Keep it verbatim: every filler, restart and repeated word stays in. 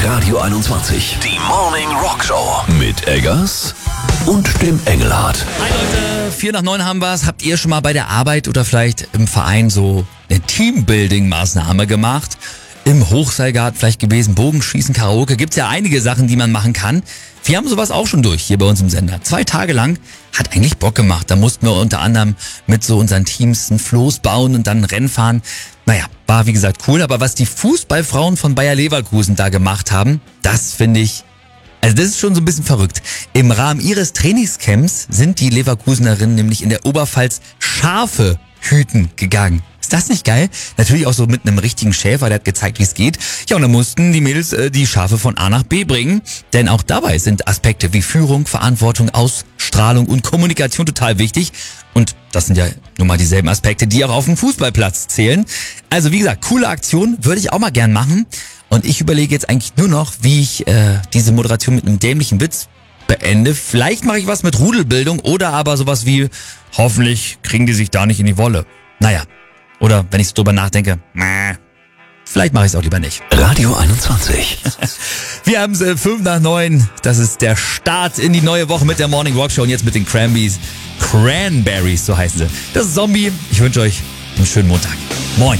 Radio einundzwanzig. Die Morning Rock Show. Mit Eggers und dem Engelhardt. Hi Leute, vier nach neun haben wir's. Habt ihr schon mal bei der Arbeit oder vielleicht im Verein so eine Teambuilding-Maßnahme gemacht? Im Hochseilgarten vielleicht gewesen, Bogenschießen, Karaoke. Gibt's ja einige Sachen, die man machen kann. Wir haben sowas auch schon durch hier bei uns im Sender. Zwei Tage lang hat eigentlich Bock gemacht. Da mussten wir unter anderem mit so unseren Teams ein Floß bauen und dann ein Rennen fahren. Naja, war wie gesagt cool. Aber was die Fußballfrauen von Bayer Leverkusen da gemacht haben, das finde ich, also das ist schon so ein bisschen verrückt. Im Rahmen ihres Trainingscamps sind die Leverkusenerinnen nämlich in der Oberpfalz Schafe hüten gegangen. Ist das nicht geil? Natürlich auch so mit einem richtigen Schäfer, der hat gezeigt, wie es geht. Ja, und dann mussten die Mädels äh, die Schafe von A nach B bringen. Denn auch dabei sind Aspekte wie Führung, Verantwortung, Ausstrahlung und Kommunikation total wichtig. Und das sind ja nun mal dieselben Aspekte, die auch auf dem Fußballplatz zählen. Also wie gesagt, coole Aktion, würde ich auch mal gern machen. Und ich überlege jetzt eigentlich nur noch, wie ich äh, diese Moderation mit einem dämlichen Witz beende. Vielleicht mache ich was mit Rudelbildung oder aber sowas wie, hoffentlich kriegen die sich da nicht in die Wolle. Naja. Oder wenn ich so drüber nachdenke, mäh, vielleicht mache ich es auch lieber nicht. Radio einundzwanzig. Wir haben es äh, fünf nach neun. Das ist der Start in die neue Woche mit der Morning Rock Show und jetzt mit den Cranberries. Cranberries, so heißen sie. Das ist Zombie. Ich wünsche euch einen schönen Montag. Moin.